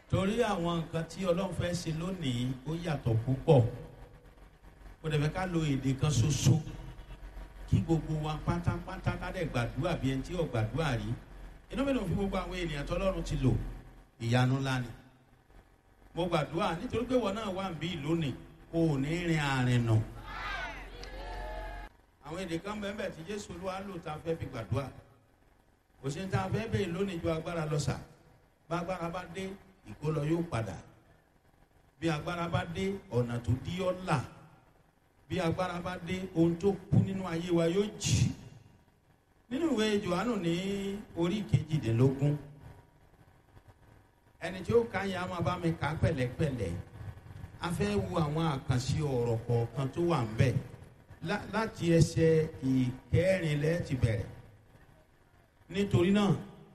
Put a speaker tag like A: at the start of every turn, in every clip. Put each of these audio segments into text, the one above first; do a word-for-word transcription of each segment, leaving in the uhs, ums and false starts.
A: torí àwọn nǹkan tí ọlọ́run fẹ́ ṣe lónìí ó yàtọ̀ púpọ̀. Kò dẹ̀ fẹ́ ká lo èdè kan ṣoṣo kí gbogbo wa pátápátá ká dẹ̀ gbàdúrà bí ẹni tí ò gbàdúrà rí. Inú mi ló fi gbogbo àwọn ènìyàn tọ́lọ́run ti lò ìyanu ńlá ni. Mo gbàdúrà nítorí pé wọn náà wà ń bí lónìí kò ní rin àárín nà. Àwọn èdè kan bẹ́ẹ̀ bẹ́ẹ̀ tí Jésù Olúwa lò tá a fẹ́ fi gbàdúrà. Kò sí ní tá a fẹ́ bèè lónìí ju agbára lọ sà. Bá agbára bá dé ìkólọ yóò padà. Bí agbára bá dé ọ̀nà tó dí ọ́ là. Bí agbára bá dé ohun tó kú nínú ayé wa yóò jì. Nínú ìwé Jòhánù ní orí kejìdínlógún. Ẹni tí ó ka yẹn a máa bá mi kà pẹ̀lẹ́pẹ̀lẹ́. A fẹ́ wo àwọn àkànṣe ọ̀rọ̀ kọ̀ọ̀kan tó wà ń bẹ̀. Láti ẹsẹ̀ ìkẹrin lẹ́ẹ̀ ti bẹ̀rẹ̀. Nítorí náà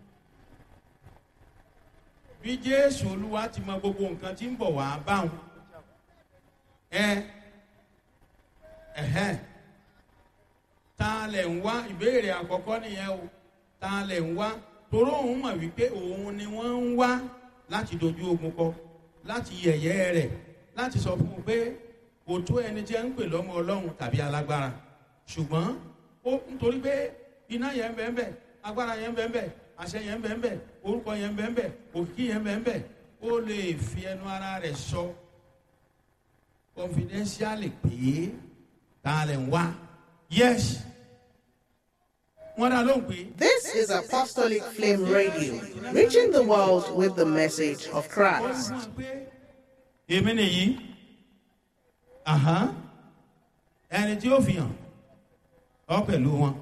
A: bí Jésù Olúwa ti mọ gbogbo nǹkan tí ń bọ̀ wá báwọn ẹ ẹ̀hẹ́n ta lẹ̀ ń wá ìbéèrè àkọ́kọ́ nìyẹn o ta lẹ̀ ń wá toró òun mọ̀ wípé òun ni wọ́n ń wá láti dojú ogun kọ láti yẹ̀yẹ́ rẹ̀ láti sọ fún un pé kò tó ẹni tí ẹ ń pè lọ́mọ Ọlọ́run tàbí alágbára ṣùgbọ́n ó nítorí pé iná yẹn ń bẹ ń bẹ agbára yẹn ń bẹ ń bẹ àṣẹ yẹn ń bẹ ń bẹ orúkọ yẹn ń bẹ ń bẹ òkìkí yẹn ń bẹ ń bẹ ó lè fi ẹnu ara rẹ̀ sọ confidentially pé ta lẹ̀ ń wá yes wọ́n dá lóhùn pé.
B: This is Apostolic Flame Radio, reaching the world with the message of Christ.
A: Èmi nìyí ẹni tí ó fi hàn ọ pẹ̀lú wọn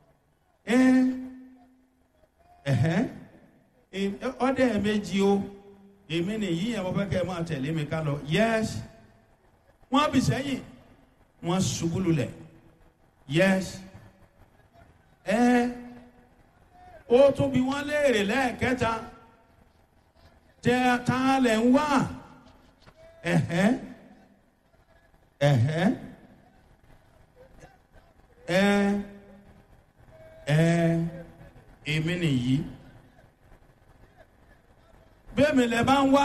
A: ọdẹ méjì o èmi nìyí ẹ̀ mo fẹ́ kẹ́ ẹ máa tẹ̀lé mi ká lọ yes wọ́n bì sẹ́yìn wọ́n ṣubú lulẹ̀ yes ẹ ó tún bí wọ́n léèrè lẹ́ẹ̀kẹta tẹ ta lẹ̀ ń wá ẹ̀hẹ́ ẹ̀hẹ́ ẹ ẹ èmi nìyí bẹ́ẹ̀mi lẹ bá ń wá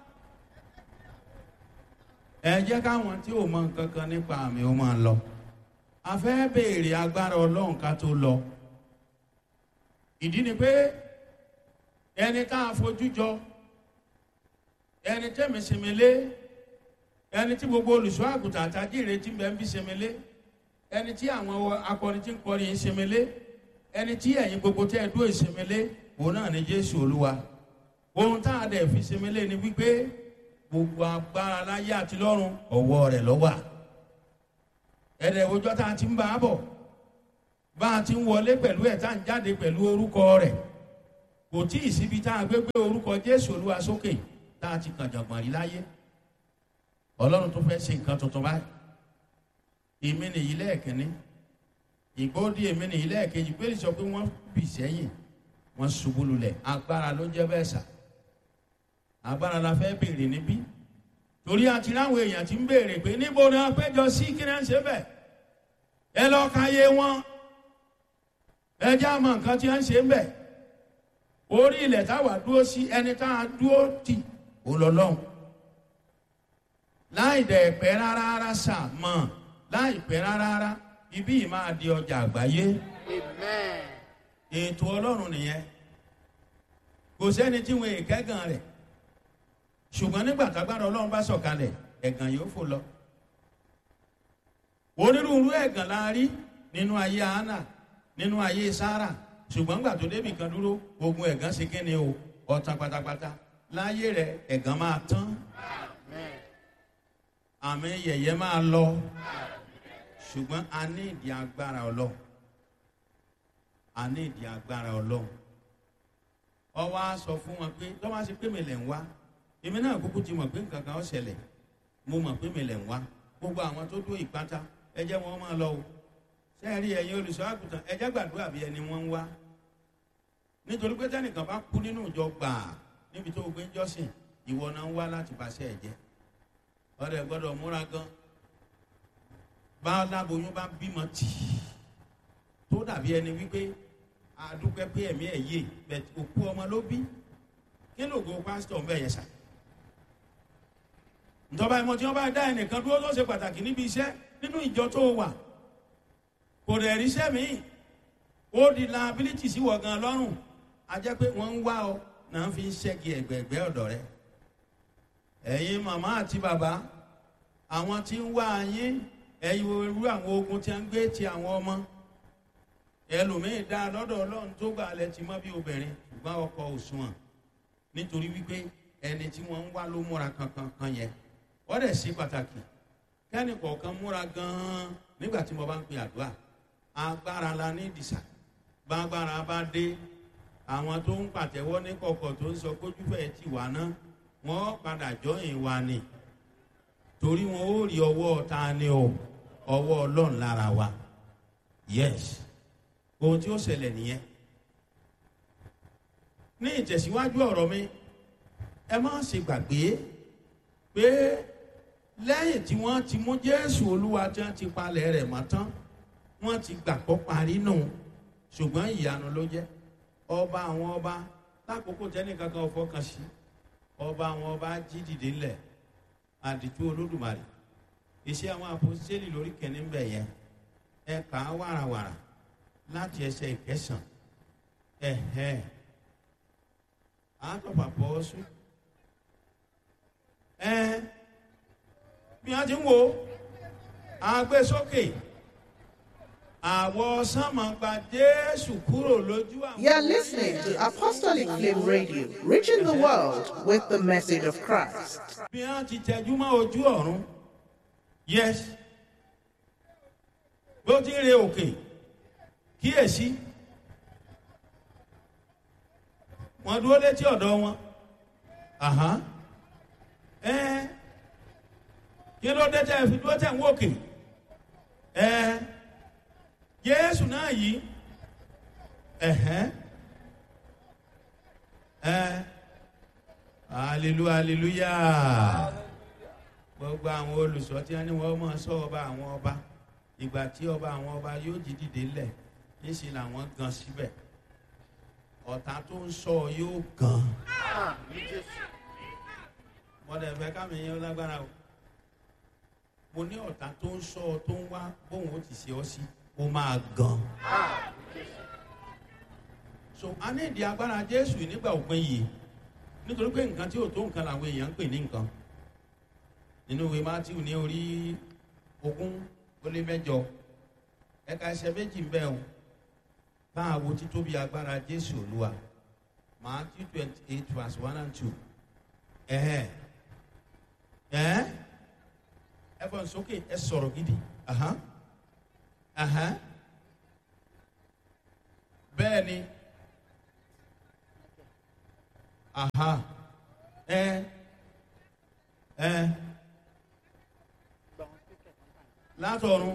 A: ẹ jẹ́ káwọn tí ò mọ nǹkan kan nípa àmì ó máa lọ a fẹ́ béèrè agbára Ọlọ́run ká tó lọ ìdí ni pé ẹni tá a fojú jọ ẹni tẹ́mi sèmélé ẹni tí gbogbo olùṣọ́ àgùntàn àtàjì ìrètí ń bẹ ń bí sèmélé ẹni tí àwọn akọrin tí ń kọrin yìí sèmélé ẹni tí ẹ̀yin gbogbo tẹ́ ẹ dúró ìsèmélé òun náà ni Jésù Olúwa ohun tá a dẹ̀ fi sèmélé ni wípé gbogbo agbára láyé àti lọ́run ọwọ́ rẹ̀ ló wà ẹ̀rẹ̀ òjò tá a ti ń bá a bọ̀ bá a ti ń wọlé pẹ̀lú ẹ̀ tá a ń jáde pẹ̀lú orúkọ rẹ̀ kò tí ì síbi tá a gbé gbé orúkọ Jésù Olúwa sókè tá a ti kàn jàngbọ̀n rí láyé Ọlọ́run tó fẹ́ ṣe nǹkan tuntun báyìí èmi nìyí lẹ́ẹ̀kínní ìgbóòdì èmi nìyí lẹ́ẹ̀kejì pé sọ pé wọ́n bì sẹ́yìn wọ́n ṣubú lulẹ̀ agbára ló jẹ́ bẹ́ẹ̀ sà agbára la fẹ́ béèrè níbí torí àti láwọn èèyàn ti ń béèrè pé níbo ni wọ́n péjọ sí kí ni wọ́n ṣe bẹ̀ ẹ lọ ka yé wọn ẹ jẹ́ àmọ́ nǹkan tí wọ́n ṣe ń bẹ̀ orí ilẹ̀ táwa dúró sí ẹni tá a dúró tì ó lọ lọ́hùn láì dẹ̀ pẹ́ rárá rárá sà mọ́ láì pẹ́ rárá rárá ibí yìí máa di ọjà àgbáyé ètò Ọlọ́run nìyẹn kò sẹ́ni tí wọn èkẹ́gàn rẹ̀ ṣùgbọ́n nígbà tágbára Ọlọ́run bá sọ̀kalẹ̀ ẹ̀gàn yóò fò lọ. onírúurú ẹ̀gàn la rí nínú ayé Hánà nínú ayé Sárà ṣùgbọ́n nígbà tó débì kan dúró ogun ẹ̀gàn ṣe kíni o ọ̀tàn pátápátá láyé rẹ̀ ẹ̀gàn máa tán àmì yẹ̀yẹ́ máa lọ ṣùgbọ́n a ní ìdí agbára Ọlọ́run a ní ìdí agbára Ọlọ́run ó wá sọ fún wọn pé tó wá sí pé mi lẹ̀ ń wá èmi náà kúkú ti mọ̀ pé nǹkan kan ó ṣẹlẹ̀ mo mọ̀ pé mi lẹ̀ ń wá gbogbo àwọn tó dó ìpátá ẹ jẹ́ wọn máa lọ o sẹ́ẹ̀rí ẹ̀yin olùṣọ́ àgùntàn ẹ jẹ́ gbàdúrà bí ẹni wọ́n ń wá nítorí pé tẹ́nìkan bá kú nínú ìjọ gbàà níbi tó gbé ń jọ́sìn ìwọ náà ń wá láti bàṣẹ́ ẹ̀ jẹ́ ọ̀rẹ́ gbọ́dọ̀ múra gan bá láboyún bá bímọ tì tó dàbí ẹni wípé àdúpẹ́ pé ẹ̀mí ẹ̀ yé bẹ̀t òkú ọmọ ló bí kí lóògùn pásítọ̀ ń bẹ̀ yẹn sà ìjọba ìmọ̀ tí wọ́n bá dá ẹnìkan dúró tó ṣe pàtàkì níbi iṣẹ́ nínú ìjọ tó wà, kò dẹ̀ ríṣẹ́ míì, ó di liability sí wọ̀ gan lọ́rùn, a jẹ́ pé wọ́n ń wá ọ náà fi ń ṣẹ́gi ẹ̀gbẹ̀ẹ̀gbẹ́ ọ̀dọ̀ rẹ. ẹ̀yin màmá àti bàbá, àwọn tí ń wá yín, ẹ̀yin irú àwọn ogun tí a ń gbé ti àwọn ọmọ. ẹlòmíín dá lọ́dọ̀ Ọlọ́run tó gbà lẹ ti mọ́ bí obìnrin, ṣùgbọ́n ọkọ òṣùwọ̀n, nítorí wípé ẹni tí wọ́n ń wá ló múra kankan kan yẹn. ó dẹ̀ ṣe pàtàkì kẹ́ni kọ̀ọ̀kan múra gan-an nígbà tí mo bá ń pe àdúrà. agbára la ní ìdìsà, gbàgbára bá dé, àwọn tó ń pàtẹ́wọ́ ní kọ̀kọ̀ tó ń sọ kójú fẹ́ ti wà ná, wọ́n padà jọyìn wa ni, torí wọn ó rí ọwọ́ ta ni o, ọwọ́ Ọlọ́run lára wa. Yes, ohun tí ó ṣẹlẹ̀ nìyẹn. ní ìtẹ̀síwájú ọ̀rọ̀ mi, ẹ má ṣe gbàgbé pé lẹ́yìn tí wọ́n ti mú Jésù Olúwa tí wọ́n ti palẹ̀ rẹ̀ mọ́ tán, wọ́n ti gbàgbọ́ parí nù, ṣùgbọ́n ìyanu ló jẹ́. ọba àwọn ọba, lákòókò tẹ́nì kankan fọkàn sí, ọba àwọn ọba jí dìde ńlẹ̀, àdìtú Olódùmarè. Iṣẹ́ àwọn àpòstélì lórí kẹ́ni ń bẹ̀ yẹn, ẹ kà á wàràwàrà láti ẹsẹ̀ ìkẹsàn. ẹ̀hẹ́ àtọ̀pà pọ̀ sùn. ẹ bí wọ́n ti ń wo àgbésókè, àwọ̀ sánmọ̀ gba Jésù kúrò lójú àwọn.
B: You are listening to Apostolic Flame Radio, reaching the world with the message of Christ.
A: bí wọ́n ti tẹjú mọ́ ojú ọ̀run, yes, bó ti ń re òkè, kíyèsí wọ́n dúró létí ọ̀dọ̀ wọn. Àhán, ẹ kí ló dé tẹ́ fi dúró tẹ̀ ń wòkè? ẹ Jésù náà yìí, ẹ̀hẹ́, ẹ hallelujah hallelujah. gbogbo àwọn olùṣọ́ tí wọ́n ní wọ́n máa sọ ọba àwọn ọba, ìgbà tí ọba àwọn ọba yóò jí dìde lẹ̀, níṣẹ́ làwọn gan síbẹ̀. ọ̀tá tó ń sọ yóò gan. mọ̀dẹ̀ fẹ́ kámi yẹn lágbára o. mo ní ọ̀tá tó ń sọ tó ń wá bóun ó ti ṣe ọ́ sí, ó máa gan. so a ní ìdí agbára Jésù nígbà òpin yìí, nítorí pé nǹkan tí ò tó nǹkan làwọn èèyàn ń pè ní nǹkan. nínú ìwé Mátíù ní orí ogún ó lé mẹ́jọ, ẹ̀ka ẹsẹ̀ méjì ń bẹ o, bá a wo títóbi agbára Jésù Olúwa. Matthew twenty eight verse one and two. ẹ̀hẹ́ ẹ̀ ẹ fọ́n sókè, ẹ sọ̀rọ̀ gidi. Ahán ahán bẹ́ẹ̀ ni, aha ẹ ẹ látọ̀run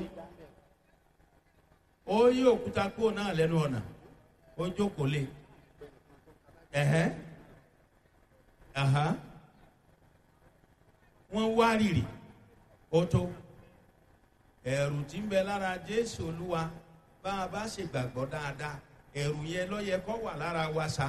A: ó yí òkúta kúrò náà lẹ́nu ọ̀nà, ó jókòó lé. ẹ̀hẹ́ aha wọ́n wá rìrì, ó tó. ẹ̀rù tí ń bẹ lára Jésù Olúwa, bá a bá ṣe gbàgbọ́ dáadáa, ẹ̀rù yẹn ló yẹ kó wà lára wa sa.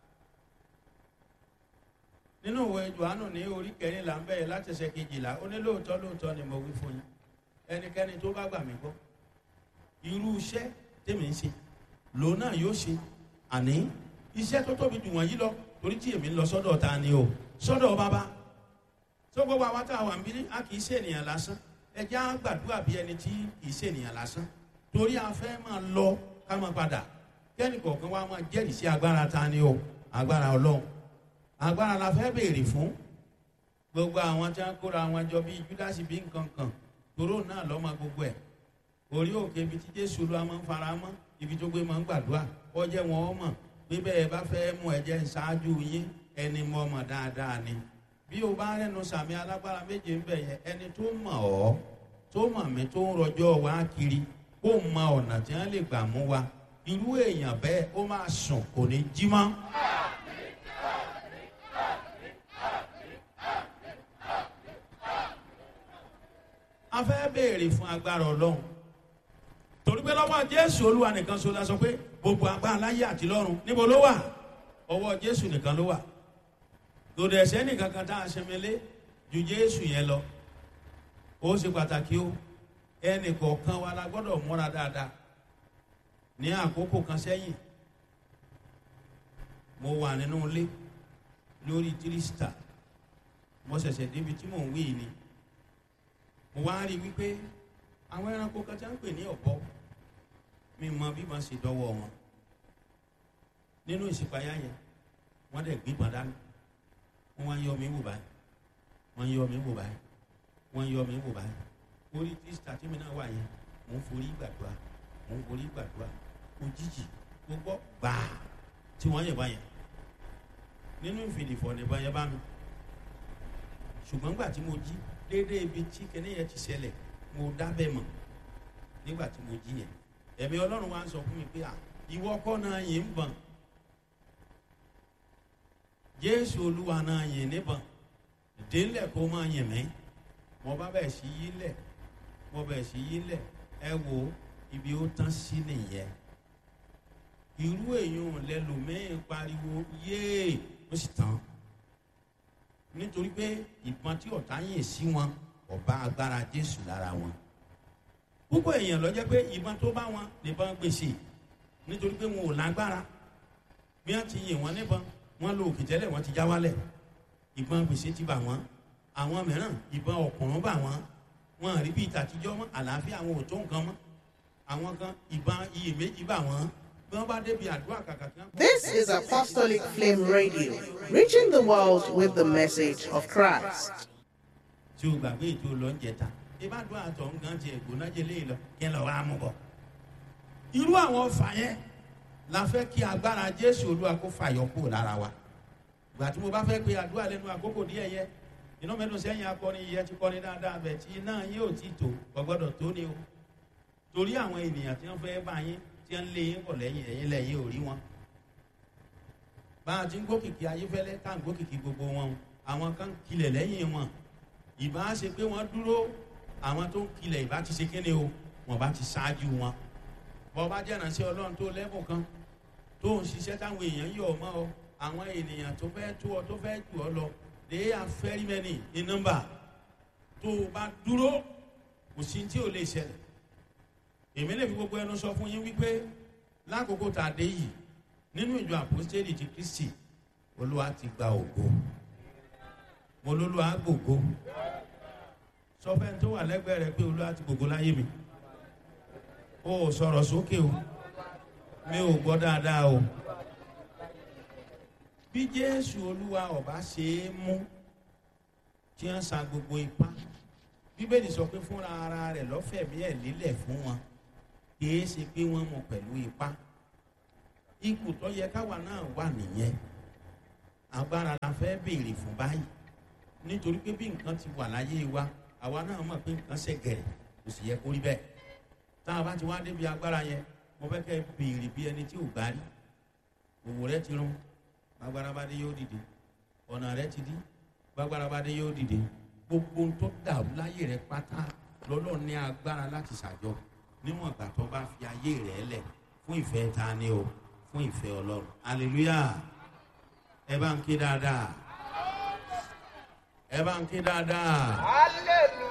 A: nínú ìwé Jòhánù ní orí kẹrìnlá ń bẹ̀rẹ̀ láti ẹsẹ̀ kejìlá, ó ní lóòótọ́ lóòótọ́ ni mo wí fún yín, ẹnikẹ́ni tó bá gbà mí gbọ́, irú iṣẹ́ tèmi ń ṣe lòun náà yóò ṣe, àní iṣẹ́ tó tóbi jù wọ̀nyí lọ, torí tí èmi ń lọ sọ́dọ̀ ta ni o, sọ́dọ̀ bàbá. tó gbogbo àwọn tá a wà ń bí, a kì í ṣe ènìyàn lásán. ẹ jẹ́ á gbàdúrà bí ẹni tí kì í ṣe ènìyàn lásán, torí a fẹ́ máa lọ ká máa padà. kẹ́ni kọ̀ọ̀kan wa máa jẹ́rìí sí agbára ta ni o, agbára Ọlọ́run. agbára la fẹ́ béèrè fún. gbogbo àwọn tí wọ́n kóra wọn jọ bí Júdásì bí nǹkan kan, toró náà lọ́mọ gbogbo ẹ̀. orí òkè ibi tí Jésù Olúwa máa ń fara mọ́, ibi tó gbé máa ń gbàdúrà, ó jẹ́ wọn ó mọ̀ pé bẹ́ẹ̀ bá fẹ́ mú ẹ̀jẹ̀ ṣáájú yín, ẹni mọ̀ mọ̀ dáadáa ni. bí o bá rẹnu sàmì alágbára méje ń bẹ̀ yẹn, ẹni tó mọ̀ ọ́, tó mọ̀ mí, tó ń rọjọ́ wá kiri, kó mọ ọ̀nà tí wọ́n lè gbà mú wa, irú èèyàn bẹ́ẹ̀ ó máa sùn kò ní jí mọ́. a fẹ́ béèrè fún agbára Ọlọ́run, torí pé lọ́wọ́ Jésù Olúwa nìkan so la sọ pé gbogbo agbára láyé àti lọ́run níbo ló wà? ọwọ́ Jésù nìkan ló wà. lòdì ẹ̀sẹ̀ nìkan kan tá a ṣẹmẹlé, ju Jésù yẹn lọ. Ó ṣe pàtàkì o. Ẹnì kọ̀ọ̀kan wa la gbọ́dọ̀ múra dáadáa. Ní àkókò kan sẹ́yìn, mo wà nínú ilé lórí tírísítà. Mo ṣẹ̀ṣẹ̀ débi tí mò ń wí ni. Mo wá rí wípé àwọn ẹranko kan tí wọ́n ń pè ní ọ̀bọ, mi mọ bí wọ́n ṣe dọ́wọ́ wọn. Nínú ìṣípayá yẹn, wọ́n dẹ̀ gbígbọ́n dání. Wọ́n wá ń yọ mí wò báyìí. Wọ́n ń yọ mí wò báyìí. Wọ́n ń yọ mí wò báyìí. Orí tírísítà tí mi náà wà yẹn, mò ń forí gbàdúrà. Mò ń forí gbàdúrà. Òjijì gbogbo gbàá tí wọ́n yẹ̀ báyẹn. Nínú ìfìdífọ̀ nìbọn yẹn bá mi. Ṣùgbọ́n nígbà tí mo jí déédéé ibi tí kinní yẹn ti ṣẹlẹ̀, mo dábẹ́ mọ̀ nígbà tí mo jí yẹn. Ẹ̀mí Ọlọ́run wá ń sọ fún mi pé à ìwọ kọ́ náà yìí ń bọ̀n. Jésù Olúwa náà yìí níbọn. Délẹ̀ kó máa yìn mí. Mo bá bẹ̀ sí yí lẹ̀. Mo bẹ̀ sí yí lẹ̀. Ẹ wo ibi ó tán sí nìyẹn. Irú èèyàn lẹ́lòmíì pariwo yéè ó sì tán. Nítorí pé ìbọn tí ọ̀tá yìn sí wọn ọba agbára Jésù lára wọn. Púpọ̀ èèyàn ló jẹ́ pé ìbọn tó bá wọn nìbọn gbèsè nítorí pé wọn ò lágbára. Bí wọ́n ti yìn wọ́n níbọn, wọ́n lo òkè tẹ́lẹ̀ wọ́n ti já wálẹ̀. Ìbọn gbèsè ti bà wọ́n. Àwọn mìíràn ìbọn ọ̀kùnrùn bà wọ́n. Wọ́n rí bí ìtàtijọ́ mọ́, àlàáfíà àwọn ò tó nǹkan mọ́. Àwọn kan ìbọn iyèméjì bà wọ́n.
B: This is Apostolic Flame Radio, reaching the world with the message of Christ.
A: Tí o gbàgbé ètò lọ ń jẹta, ìbádùn àtọ̀ ń gan ti ẹ̀gbọ́n náà jẹ léè lọ, kí ẹ lọ wá mú bọ̀. Irú àwọn ọfà yẹn la fẹ́ kí agbára Jésù Olúwa kó fàyọ kúrò lára wa. Ìgbà tí mo bá fẹ́ pe àdúrà lẹ́nu àkókò díẹ̀ yẹ, iná mẹ́nu sẹ́yìn akọrin yẹ ti kọrin dáadáa bẹ̀ tí iná yín ò tí tó, kò gbọ́dọ̀ tó ni o. Torí àwọn ènìyàn tí wọ́n fẹ́ bá yín tí ń lé yín bọ̀ lẹ́yìn ẹ̀yìn lẹ́yìn ò rí wọn. Bá a ti ń gòkìkì ayéfẹ́lẹ́ tá ń gòkìkì gbogbo wọn, àwọn kan kilẹ̀ lẹ́yìn wọn. Ìbá ṣe pé wọ́n dúró, àwọn tó ń kilẹ̀ ìbá ti ṣe kéde o, wọ́n bá ti ṣáájú wọn. Bọ́ bá jẹ́ ìránṣẹ́ Ọlọ́run tó lẹ́bùn kan, tó ń ṣiṣẹ́ táwọn èèyàn yọ̀ mọ́ ọ, àwọn ènìyàn tó fẹ́ tó ọ tó fẹ́ jù ọ lọ, they are very many in number. Tó o bá dúró, kò sí tí ò lè ṣẹlẹ̀. Èmi lè fi gbogbo ẹnu sọ fún yín wípé lákòókò tá a dé yìí nínú ìjọ àpòstélì ti Kristi Olúwa ti gba ògo. Mo lólúwa gbògo. Sọ fẹ́ tó wà lẹ́gbẹ̀ẹ́ rẹ pé Olúwa ti gbògo láyé mi. O ò sọ̀rọ̀ sókè o. Mi ò gbọ́ dáadáa o. Bí Jésù Olúwa ọba ṣe é mú tí wọ́n sa gbogbo ipá. Bíbélì sọ pé fúnra ara rẹ̀ lọ́fẹ̀ẹ́ bí ẹ̀ lílẹ̀ fún wọn. Kìí ṣe pé wọ́n mú pẹ̀lú ipá. Ipò tó yẹ káwa náà wà nìyẹn. Agbára la fẹ́ béèrè fún báyìí. Nítorí pé bí nǹkan ti wà láyé wa, àwa náà mọ̀ pé nǹkan ṣe gẹ̀rẹ̀ kò sì yẹ kó rí bẹ́ẹ̀. Tá a bá ti wá débi agbára yẹn, mo fẹ́ kẹ́ béèrè bí ẹni tí ò gbá rí. Òwò rẹ ti rún, gbàgbára bá dé yóò dìde. Ọ̀nà rẹ ti dí, gbàgbára bá dé yóò dìde. Gbogbo ohun tó dàrú láyé rẹ pátá lọ́lọ́ ní agbára láti ṣàjọ. Níwọ̀n ìgbà tó bá fi ayé rẹ̀ lẹ̀ fún ìfẹ́ ta ni o, fún ìfẹ́ Ọlọ́run. Hallelujah. Ẹ bá ń ké dáadáa. Ẹ bá ń ké dáadáa.
C: Hallelujah.